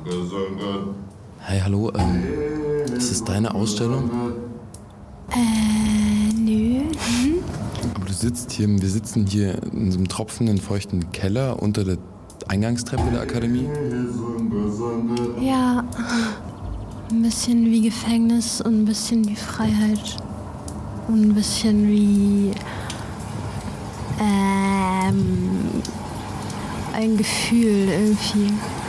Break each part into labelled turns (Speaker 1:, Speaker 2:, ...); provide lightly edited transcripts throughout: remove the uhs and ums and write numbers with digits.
Speaker 1: Hey, hallo, ist das deine Ausstellung?
Speaker 2: Nö.
Speaker 1: Aber wir sitzen hier in so einem tropfenden, feuchten Keller unter der Eingangstreppe der Akademie.
Speaker 2: Ja, ein bisschen wie Gefängnis und ein bisschen wie Freiheit. Und ein bisschen wie ein Gefühl irgendwie.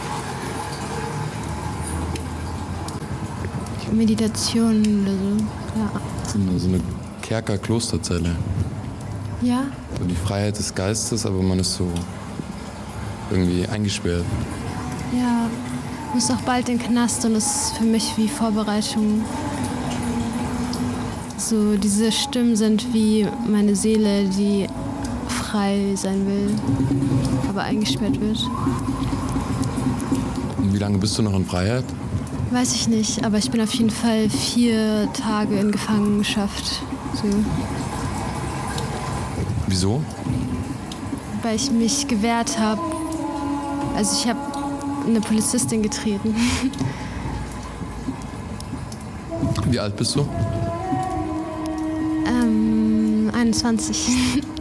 Speaker 2: Meditation oder so, ja.
Speaker 1: So eine Kerker-Klosterzelle.
Speaker 2: Ja?
Speaker 1: So die Freiheit des Geistes, aber man ist so irgendwie eingesperrt.
Speaker 2: Ja, muss auch bald in den Knast und das ist für mich wie Vorbereitung. So, diese Stimmen sind wie meine Seele, die frei sein will, aber eingesperrt wird.
Speaker 1: Und wie lange bist du noch in Freiheit?
Speaker 2: Weiß ich nicht, aber ich bin auf jeden Fall 4 Tage in Gefangenschaft. So.
Speaker 1: Wieso?
Speaker 2: Weil ich mich gewehrt habe. Also ich habe eine Polizistin getreten.
Speaker 1: Wie alt bist du?
Speaker 2: 21.